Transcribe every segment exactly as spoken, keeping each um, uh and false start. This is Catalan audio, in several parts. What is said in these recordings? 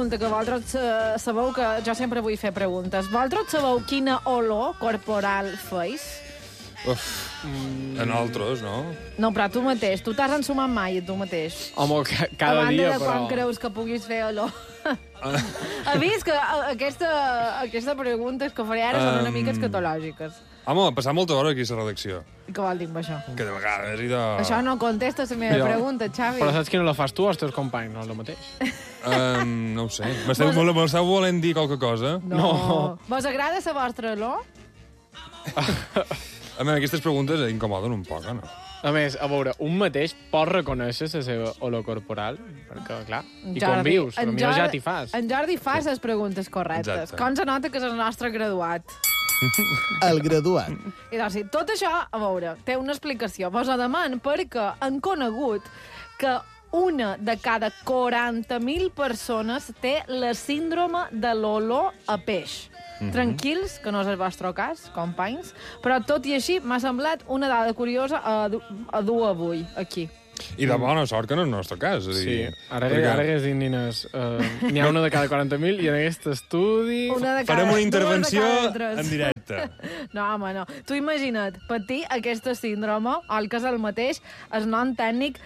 pregunta, que vosaltres uh, sabeu que jo sempre vull fer preguntes. Vosaltres sabeu quina olor corporal feis? Uf, mm. en altres, no? No, però tu mateix. Tu t'has ensumat mai, tu mateix. Home, ca cada a dia, però... A banda de però... quan creus que puguis fer olor. Ha vist que aquesta, aquesta preguntes que faré ara um... són una mica escatològiques. Home, ha passat molta hora aquí a la redacció. Què vol dir amb això? Que de vegades i de... Això no contesta la meva jo... pregunta, Xavi. Però saps que no la fas tu o els teus companys? No és el mateix? Um, no ho sé. M'esteu Vos... volent dir qualque cosa? No. no. Vos agrada la vostra olor? A mi, aquestes preguntes incomoden un poc, no? A més, a veure, un mateix pot reconèixer la seva olor corporal, perquè, clar, i Jordi, convius, potser Jordi, ja t'hi fas. En Jordi fa les preguntes correctes. Exacte. Com se nota que és el nostre graduat? El graduat. I doncs, tot això, a veure, té una explicació. Vos ho deman perquè han conegut que una de cada quaranta mil persones té la síndrome de l'olor a peix. Mm-hmm. Tranquils, que no és el vostre cas, companys, però tot i així m'ha semblat una dada curiosa a, du a dur avui, aquí. I de bona sort que no és el nostre cas. És sí, dir, ara, perquè... ara que és nines, uh, n'hi ha una de cada quaranta mil i en aquest estudi... Una de cada, farem una intervenció en directe. No, home, no. Tu imagina't, patir aquesta síndrome, el que és el mateix, el nom tècnic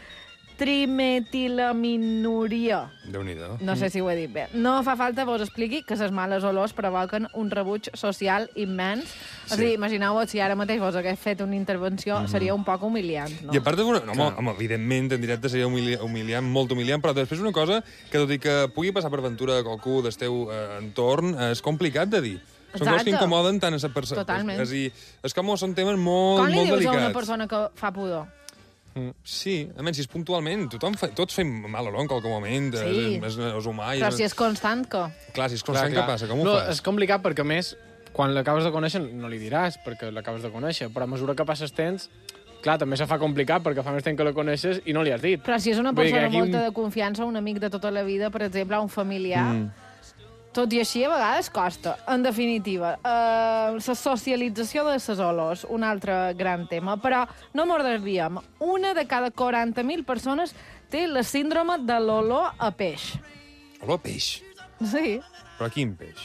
trimetilaminuria. Déu-n'hi-do. No sé si ho he dit bé. No fa falta vos expliqui que les males olors provoquen un rebuig social immens. Sí. O sigui, imagineu-vos si ara mateix vos hagués fet una intervenció, mm-hmm. seria un poc humiliant, no? I a part de... No, home, home, evidentment, en directe seria humili humiliant, molt humiliant, però després una cosa que, tot i que pugui passar per ventura a qualcú del teu eh, entorn, eh, és complicat de dir. Són coses que incomoden tant a la persona. Totalment. És, és, és com són temes molt, com molt delicats. Com li dius a una persona que fa pudor? Mm. Sí, a menys si és puntualment. Tothom fa, tots fem mal olor en qualque moment. Sí. És, és, és humà. Però és... si és constant, què? Clar, si és constant, clar, clar. Què passa? Com ho no, fas? És complicat perquè, a més, quan l'acabes de conèixer, no li diràs, perquè l'acabes de conèixer, però a mesura que passes temps, clar, també se fa complicat perquè fa més temps que la coneixes i no li has dit. Però si és una persona aquí... molta de confiança, un amic de tota la vida, per exemple, un familiar... Mm. Tot i així, a vegades costa. En definitiva, eh, la socialització de les olors, un altre gran tema. Però no m'ho desviem. Una de cada quaranta mil persones té la síndrome de l'olor a peix. Olor a peix? Sí. Però quin peix?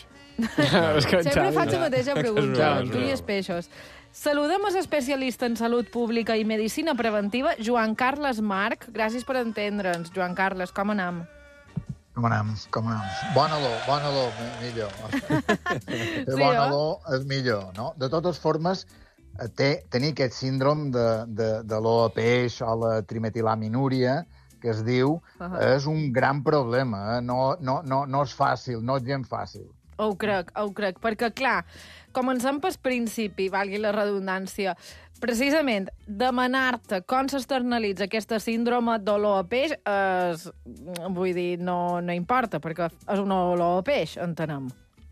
Sempre faig la mateixa pregunta. No, tu i els peixos. Saludem a l'especialista en salut pública i medicina preventiva, Joan Carles Marc. Gràcies per entendre'ns, Joan Carles. Com anem? Com anem? Com anem? Bon olor, bon olor, millor. Sí, bon olor és millor, no? De totes formes, té, tenir aquest síndrom de, de, de l'olor a peix o la trimetilaminúria, que es diu, uh -huh. és un gran problema. Eh? No, no, no, no és fàcil, no és gens fàcil. Ho crec, ho crec, perquè, clar, comencem pel principi, valgui la redundància. Precisament, demanar-te com s'externalitza aquesta síndrome d'olor a peix, és, vull dir, no, no importa, perquè és un olor a peix, entenem.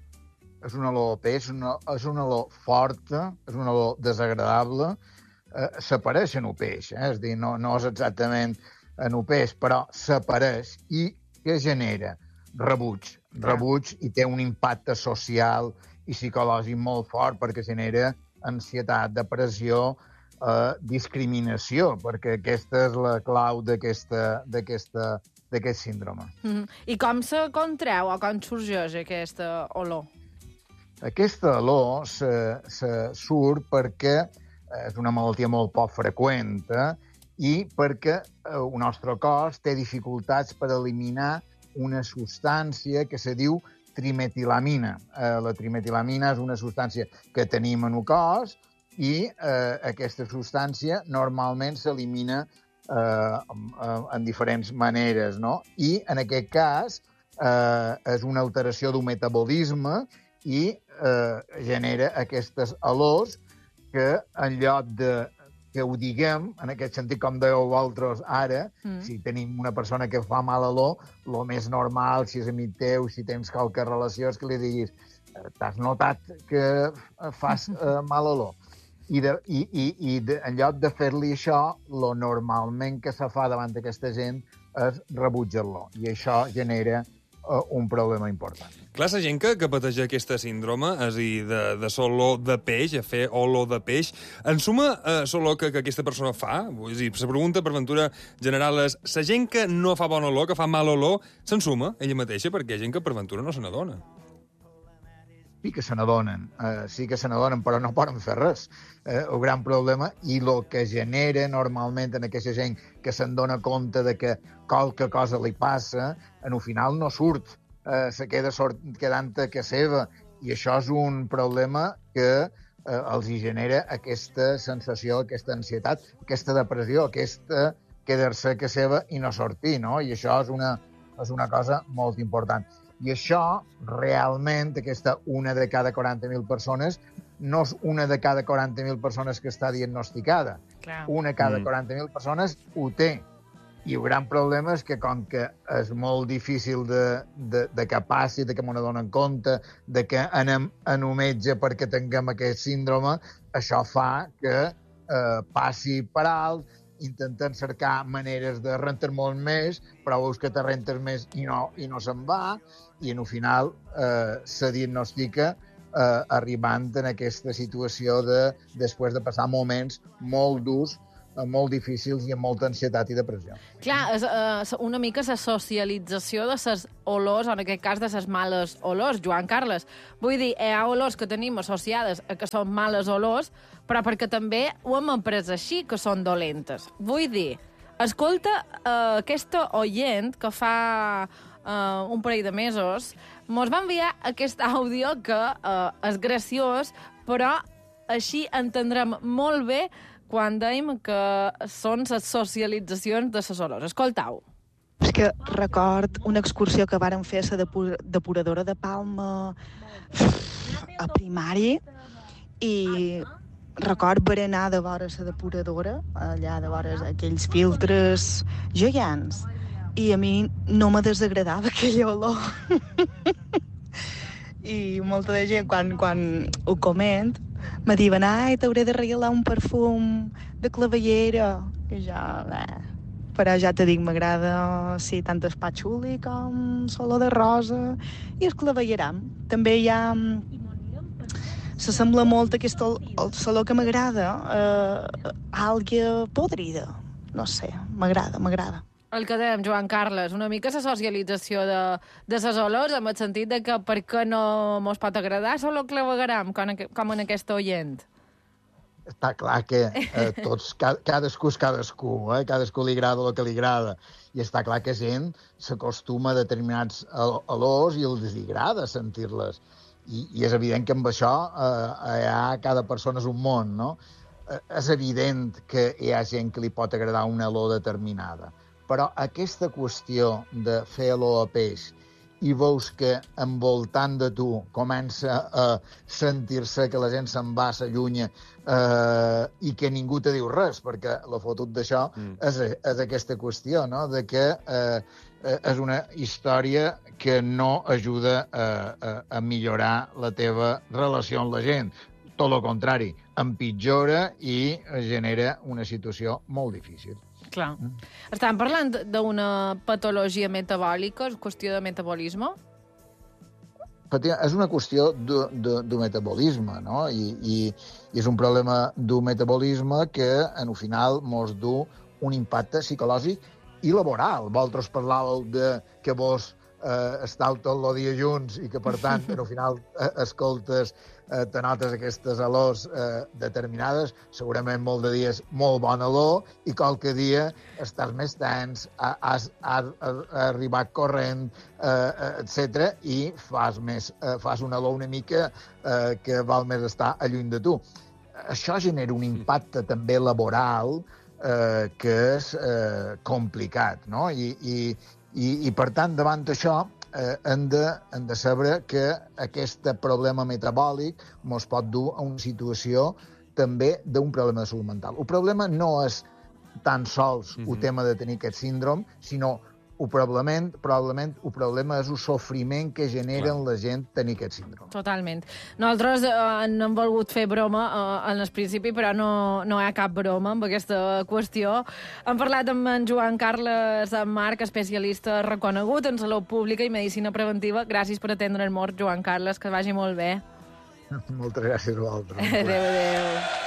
És un olor a peix, una, és un olor forta, és un olor desagradable, eh, s'apareix en el peix, eh? És a dir, no, no és exactament en el peix, però s'apareix i què genera? Rebuig. Rebuig i té un impacte social i psicològic molt fort perquè genera ansietat, depressió, eh, discriminació, perquè aquesta és la clau d'aquest síndrome. Mm-hmm. I com se contreu o com sorgeix aquesta olor? Aquesta olor se, se surt perquè és una malaltia molt poc freqüent eh? i perquè el nostre cos té dificultats per eliminar una substància que se diu trimetilamina. Eh, la trimetilamina és una substància que tenim en el cos i eh, aquesta substància normalment s'elimina eh, en diferents maneres, no? I en aquest cas eh, és una alteració del metabolisme i eh, genera aquestes olors que en lloc de que ho diguem, en aquest sentit, com dèieu vosaltres ara, mm. si tenim una persona que fa mal olor, el més normal, si és amic teu, si tens qualque relació, és que li diguis t'has notat que fas uh, mal olor. I, de, i, i, i de, en lloc de fer-li això, lo normalment que se fa davant d'aquesta gent és rebutjar-lo. I això genera uh, un problema important. Clar, la gent que, que pateix aquesta síndrome, és a dir, de, de olor de peix, a fer olor de peix, en suma, eh, l'olor que, que aquesta persona fa? És a dir, la pregunta, per ventura general, és la gent que no fa bon olor, que fa mal olor, se'n suma ella mateixa, perquè hi ha gent que per ventura no se n'adona. Sí que se n'adonen, eh, sí que se n'adonen, però no poden fer res. Eh, el gran problema, i el que genera normalment en aquesta gent que se'n dona compte de que qualque cosa li passa, en el final no surt, eh, se queda sort, quedant a casa seva, i això és un problema que eh, els hi genera aquesta sensació, aquesta ansietat, aquesta depressió, aquesta quedar-se a casa seva i no sortir, no? I això és una, és una cosa molt important. I això, realment, aquesta una de cada quaranta mil persones, no és una de cada quaranta mil persones que està diagnosticada. Clar. Una de cada Mm. quaranta mil persones ho té. I el gran problema és que, com que és molt difícil de, de, de que passi, de que m'ho donen compte, de que anem a un metge perquè tinguem aquest síndrome, això fa que eh, passi per alt, intenten cercar maneres de rentar molt més, però veus que te rentes més i no, i no se'n va, i en el final eh, se diagnostica eh, arribant en aquesta situació de, després de passar moments molt durs, eh, molt difícils i amb molta ansietat i depressió. Clar, és uh, una mica la socialització de les olors, o en aquest cas de les males olors, Joan Carles. Vull dir, hi ha olors que tenim associades a que són males olors, però perquè també ho hem après així, que són dolentes. Vull dir, escolta, uh, aquesta oient que fa uh, un parell de mesos mos va enviar aquest àudio que uh, és graciós, però així entendrem molt bé quan dèiem que són les socialitzacions de les olors. Escoltau. És que record una excursió que vàrem fer a la depur depuradora de Palma a primari i record berenar de vora la depuradora, allà de vora aquells filtres gegants, i a mi no me desagradava aquella olor. I molta de gent, quan, quan ho coment, me diuen, ai, t'hauré de regalar un perfum de clavellera. I jo, eh, però ja te dic, m'agrada sí, tant el patxuli com l'olor de rosa i el clavelleram. També hi ha... S'assembla molt a aquesta olor que m'agrada, eh, àlgia podrida. No sé, m'agrada, m'agrada. El que dèiem, Joan Carles, una mica la socialització de, de les olors, amb el sentit de que per què no mos pot agradar l'olor clavegueram, com, com en aquesta oient. Està clar que eh, tots, ca, cadascú és cadascú, eh? Cadascú li agrada el que li agrada. I està clar que gent s'acostuma a determinats olors i els agrada sentir-les. I, I és evident que amb això eh, hi ha, cada persona és un món, no? Eh, és evident que hi ha gent que li pot agradar una olor determinada. Però aquesta qüestió de fer olor a peix i veus que envoltant de tu comença a sentir-se que la gent se'n va, s'allunya eh, i que ningú te diu res, perquè la fotut d'això mm. és, és aquesta qüestió, no? De que eh, és una història que no ajuda a, a, a millorar la teva relació amb la gent. Tot el contrari, empitjora i genera una situació molt difícil. Clar. Mm. Estan parlant d'una patologia metabòlica, és qüestió de metabolisme? És una qüestió d'un metabolisme, no? I, i, I és un problema d'un metabolisme que, en el final, mos du un impacte psicològic i laboral. Vosaltres parlàveu de que vos eh, estàu tot el dia junts i que, per tant, al final eh, escoltes, eh, te notes aquestes olors eh, determinades, segurament molt de dies molt bon olor, i qualque dia estàs més tens, has, has, has arribat corrent, eh, etcètera, i fas, més, eh, fas una olor una mica eh, que val més estar alluny de tu. Això genera un impacte també laboral eh, que és eh, complicat, no? I, i, i, i per tant, davant d'això, eh, hem, de, hem de saber que aquest problema metabòlic ens pot dur a una situació també d'un problema de salut mental. El problema no és tan sols mm-hmm. el tema de tenir aquest síndrome, sinó el probablement, probablement el problema és el sofriment que generen la gent tenir aquest síndrome. Totalment. Nosaltres eh, no hem volgut fer broma eh, en el principi, però no, no hi ha cap broma amb aquesta qüestió. Hem parlat amb en Joan Carles Marc, especialista reconegut en salut pública i medicina preventiva. Gràcies per atendre el mort, Joan Carles, que vagi molt bé. Moltes gràcies a vosaltres. Adéu, adéu.